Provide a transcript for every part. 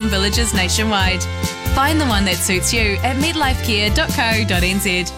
villages nationwide. Find the one that suits you at medlifecare.co.nz.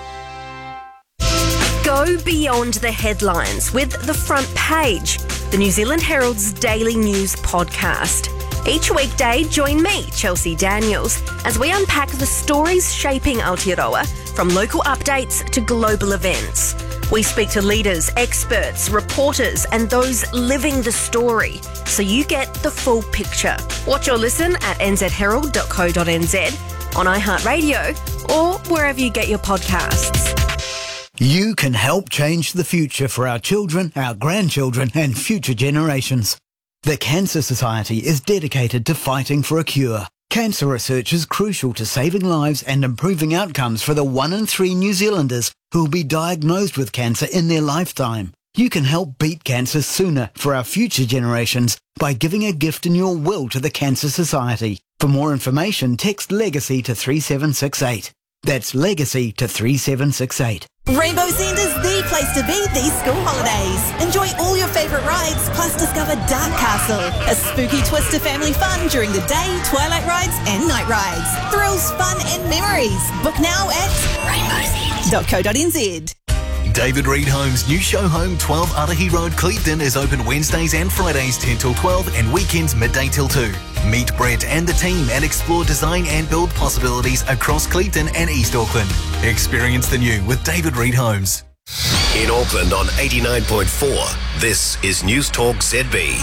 Go beyond the headlines with The Front Page, the New Zealand Herald's daily news podcast. Each weekday, join me, Chelsea Daniels, as we unpack the stories shaping Aotearoa, from local updates to global events. We speak to leaders, experts, reporters, and those living the story, so you get the full picture. Watch or listen at nzherald.co.nz, on iHeartRadio, or wherever you get your podcasts. You can help change the future for our children, our grandchildren, and future generations. The Cancer Society is dedicated to fighting for a cure. Cancer research is crucial to saving lives and improving outcomes for the 1 in 3 New Zealanders who will be diagnosed with cancer in their lifetime. You can help beat cancer sooner for our future generations by giving a gift in your will to the Cancer Society. For more information, text LEGACY to 3768. That's LEGACY to 3768. Rainbow's End is the place to be these school holidays. Enjoy all your favourite rides, plus discover Dark Castle, a spooky twist to family fun during the day, twilight rides and night rides. Thrills, fun and memories. Book now at rainbowsend.co.nz. David Reed Homes' new show home, 12 Arahi Road, Clevedon, is open Wednesdays and Fridays 10 till 12 and weekends midday till 2. Meet Brett and the team and explore design and build possibilities across Clevedon and East Auckland. Experience the new with David Reed Homes. In Auckland on 89.4, this is News Talk ZB.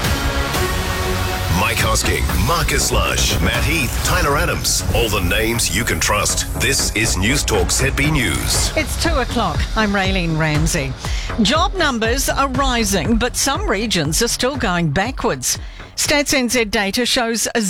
Mike Hosking, Marcus Lush, Matt Heath, Tyler Adams. All the names you can trust. This is News Talk ZB News. It's 2 o'clock. I'm Raylene Ramsey. Job numbers are rising, but some regions are still going backwards. Stats NZ data shows a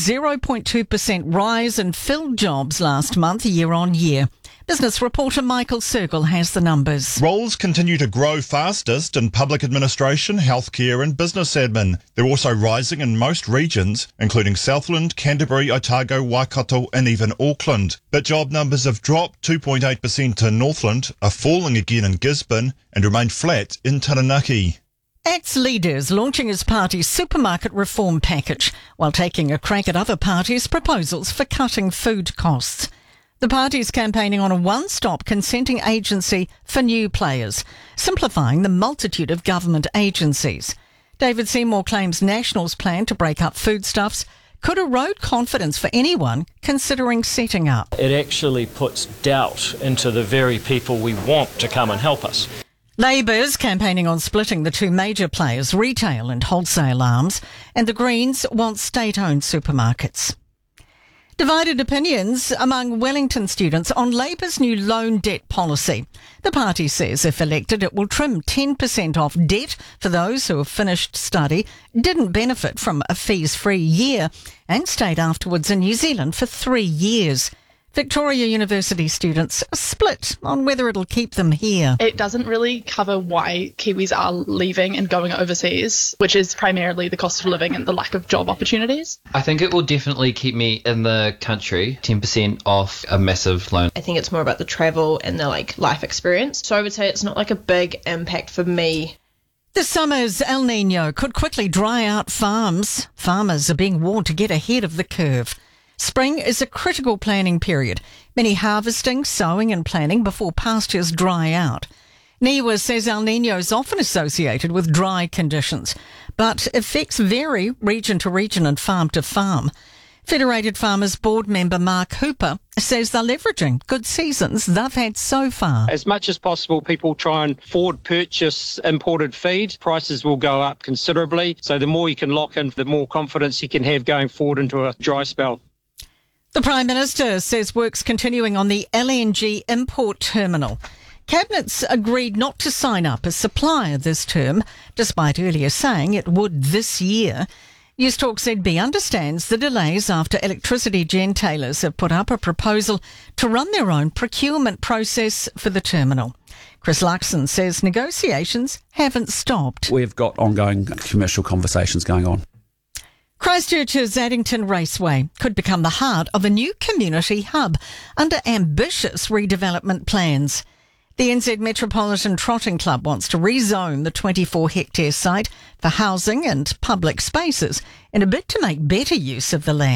0.2% rise in filled jobs last month, year on year. Business reporter Michael Sergel has the numbers. Roles continue to grow fastest in public administration, healthcare and business admin. They're also rising in most regions, including Southland, Canterbury, Otago, Waikato and even Auckland. But job numbers have dropped 2.8% in Northland, are falling again in Gisborne and remain flat in Taranaki. ACT's leaders launching his party's supermarket reform package, while taking a crack at other parties' proposals for cutting food costs. The party's campaigning on a one-stop consenting agency for new players, simplifying the multitude of government agencies. David Seymour claims National's plan to break up foodstuffs could erode confidence for anyone considering setting up. It actually puts doubt into the very people we want to come and help us. Labour's campaigning on splitting the two major players, retail and wholesale arms, and the Greens want state-owned supermarkets. Divided opinions among Wellington students on Labour's new loan debt policy. The party says if elected it will trim 10% off debt for those who have finished study, didn't benefit from a fees-free year and stayed afterwards in New Zealand for 3 years. Victoria University students are split on whether it'll keep them here. It doesn't really cover why Kiwis are leaving and going overseas, which is primarily the cost of living and the lack of job opportunities. I think it will definitely keep me in the country, 10% off a massive loan. I think it's more about the travel and the life experience. So I would say it's not a big impact for me. This summer's El Nino could quickly dry out farms. Farmers are being warned to get ahead of the curve. Spring is a critical planning period, many harvesting, sowing and planning before pastures dry out. NIWA says El Nino is often associated with dry conditions, but effects vary region to region and farm to farm. Federated Farmers Board member Mark Hooper says they're leveraging good seasons they've had so far. As much as possible, people try and forward purchase imported feed. Prices will go up considerably, so the more you can lock in, the more confidence you can have going forward into a dry spell. The Prime Minister says work's continuing on the LNG import terminal. Cabinet's agreed not to sign up as supplier this term, despite earlier saying it would this year. News Talk ZB understands the delays after electricity gentailers have put up a proposal to run their own procurement process for the terminal. Chris Luxon says negotiations haven't stopped. We've got ongoing commercial conversations going on. Christchurch's Addington Raceway could become the heart of a new community hub under ambitious redevelopment plans. The NZ Metropolitan Trotting Club wants to rezone the 24-hectare site for housing and public spaces in a bid to make better use of the land.